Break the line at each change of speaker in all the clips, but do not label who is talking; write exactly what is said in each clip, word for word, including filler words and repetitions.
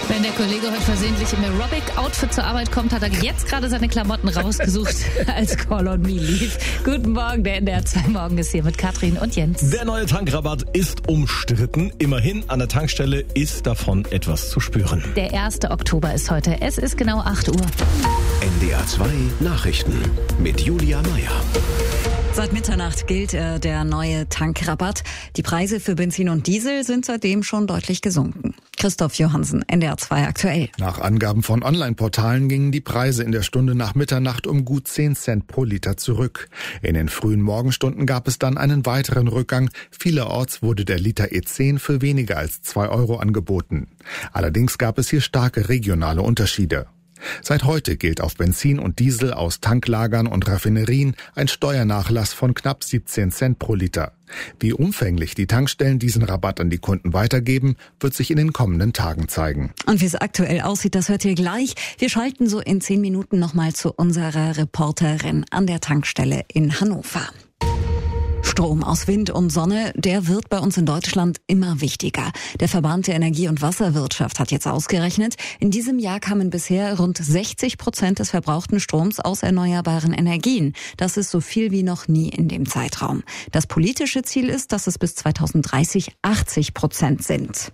Wenn der Kollege heute versehentlich im Aerobic-Outfit zur Arbeit kommt, hat er jetzt gerade seine Klamotten rausgesucht, als Call on Me lief. Guten Morgen, der N D R zwei Morgen ist hier mit Katrin und Jens.
Der neue Tankrabatt ist umstritten. Immerhin, an der Tankstelle ist davon etwas zu spüren.
Der erste Oktober ist heute. Es ist genau acht Uhr.
N D R zwei Nachrichten mit Julia Meyer.
Seit Mitternacht gilt äh, der neue Tankrabatt. Die Preise für Benzin und Diesel sind seitdem schon deutlich gesunken. Christoph Johansen, N D R zwei aktuell.
Nach Angaben von Online-Portalen gingen die Preise in der Stunde nach Mitternacht um gut zehn Cent pro Liter zurück. In den frühen Morgenstunden gab es dann einen weiteren Rückgang. Vielerorts wurde der Liter E zehn für weniger als zwei Euro angeboten. Allerdings gab es hier starke regionale Unterschiede. Seit heute gilt auf Benzin und Diesel aus Tanklagern und Raffinerien ein Steuernachlass von knapp siebzehn Cent pro Liter. Wie umfänglich die Tankstellen diesen Rabatt an die Kunden weitergeben, wird sich in den kommenden Tagen zeigen.
Und wie es aktuell aussieht, das hört ihr gleich. Wir schalten so in zehn Minuten nochmal zu unserer Reporterin an der Tankstelle in Hannover. Strom aus Wind und Sonne, der wird bei uns in Deutschland immer wichtiger. Der Verband der Energie- und Wasserwirtschaft hat jetzt ausgerechnet, in diesem Jahr kamen bisher rund sechzig Prozent des verbrauchten Stroms aus erneuerbaren Energien. Das ist so viel wie noch nie in dem Zeitraum. Das politische Ziel ist, dass es bis zweitausenddreißig achtzig Prozent sind.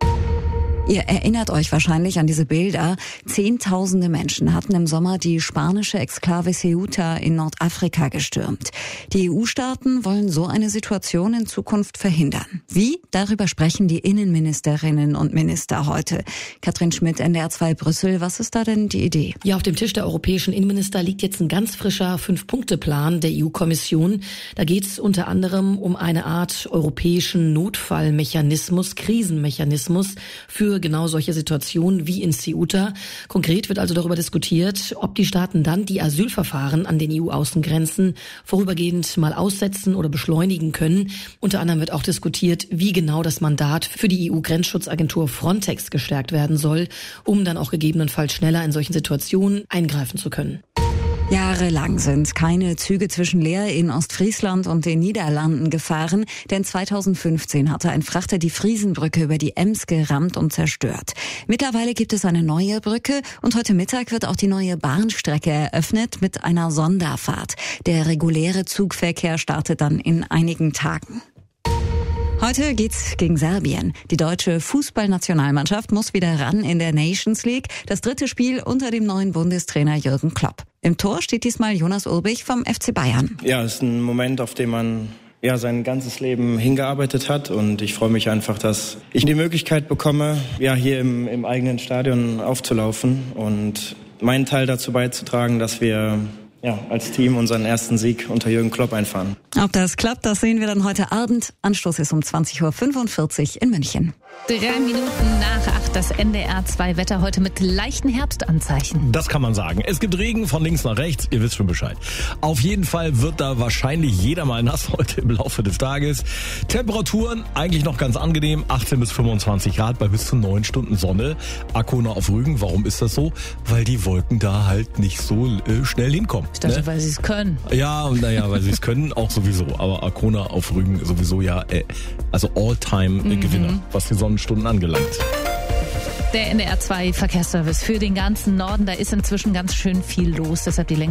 Ihr erinnert euch wahrscheinlich an diese Bilder. Zehntausende Menschen hatten im Sommer die spanische Exklave Ceuta in Nordafrika gestürmt. Die E U-Staaten wollen so eine Situation in Zukunft verhindern. Wie? Darüber sprechen die Innenministerinnen und Minister heute. Katrin Schmidt, N D R zwei Brüssel. Was ist da denn die Idee?
Ja, auf dem Tisch der europäischen Innenminister liegt jetzt ein ganz frischer Fünf-Punkte-Plan der E U-Kommission. Da geht es unter anderem um eine Art europäischen Notfallmechanismus, Krisenmechanismus für genau solche Situationen wie in Ceuta. Konkret wird also darüber diskutiert, ob die Staaten dann die Asylverfahren an den E U-Außengrenzen vorübergehend mal aussetzen oder beschleunigen können. Unter anderem wird auch diskutiert, wie genau das Mandat für die E U-Grenzschutzagentur Frontex gestärkt werden soll, um dann auch gegebenenfalls schneller in solchen Situationen eingreifen zu können.
Jahrelang sind keine Züge zwischen Leer in Ostfriesland und den Niederlanden gefahren, denn zweitausendfünfzehn hatte ein Frachter die Friesenbrücke über die Ems gerammt und zerstört. Mittlerweile gibt es eine neue Brücke und heute Mittag wird auch die neue Bahnstrecke eröffnet mit einer Sonderfahrt. Der reguläre Zugverkehr startet dann in einigen Tagen. Heute geht's gegen Serbien. Die deutsche Fußballnationalmannschaft muss wieder ran in der Nations League. Das dritte Spiel unter dem neuen Bundestrainer Jürgen Klopp. Im Tor steht diesmal Jonas Ulbich vom F C Bayern.
Ja, es ist ein Moment, auf den man ja sein ganzes Leben hingearbeitet hat. Und ich freue mich einfach, dass ich die Möglichkeit bekomme, ja hier im, im eigenen Stadion aufzulaufen und meinen Teil dazu beizutragen, dass wir ja, als Team unseren ersten Sieg unter Jürgen Klopp einfahren.
Ob das klappt, das sehen wir dann heute Abend. Anstoß ist um zwanzig Uhr fünfundvierzig in München.
Drei Minuten nach acht, das N D R zwei Wetter heute mit leichten Herbstanzeichen.
Das kann man sagen. Es gibt Regen von links nach rechts, ihr wisst schon Bescheid. Auf jeden Fall wird da wahrscheinlich jeder mal nass heute im Laufe des Tages. Temperaturen eigentlich noch ganz angenehm, achtzehn bis fünfundzwanzig Grad bei bis zu neun Stunden Sonne. Arkona auf Rügen, warum ist das so? Weil die Wolken da halt nicht so äh, schnell hinkommen.
Ich dachte,
ne?
weil sie es können.
Ja, naja, weil sie es können, auch sowieso. Aber Arkona auf Rügen sowieso ja, äh, also All-Time-Gewinner, mhm. was die Sonnenstunden angelangt.
Der N D R zwei Verkehrsservice für den ganzen Norden, da ist inzwischen ganz schön viel los, deshalb die